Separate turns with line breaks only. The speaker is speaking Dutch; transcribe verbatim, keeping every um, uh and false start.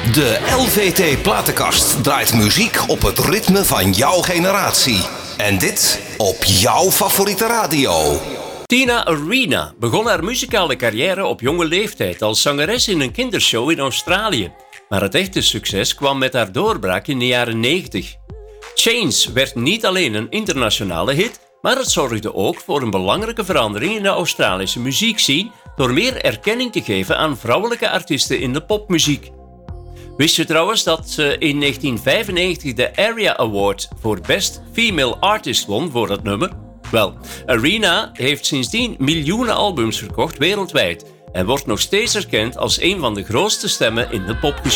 De L V T Platenkast draait muziek op het ritme van jouw generatie. En dit op jouw favoriete radio.
Tina Arena begon haar muzikale carrière op jonge leeftijd als zangeres in een kindershow in Australië. Maar het echte succes kwam met haar doorbraak in de jaren negentig. Chains werd niet alleen een internationale hit, maar het zorgde ook voor een belangrijke verandering in de Australische muziekscene door meer erkenning te geven aan vrouwelijke artiesten in de popmuziek. Wist je trouwens dat ze in negentien vijfennegentig de ARIA Award voor Best Female Artist won voor dat nummer? Wel, Arena heeft sindsdien miljoenen albums verkocht wereldwijd en wordt nog steeds erkend als een van de grootste stemmen in de popgeschiedenis.